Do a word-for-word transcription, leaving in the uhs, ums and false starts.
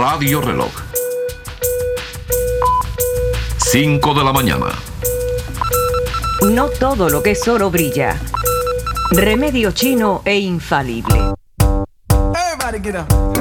Radio Reloj. cinco de la mañana. No todo lo que es oro brilla. Remedio chino e infalible. Everybody get up.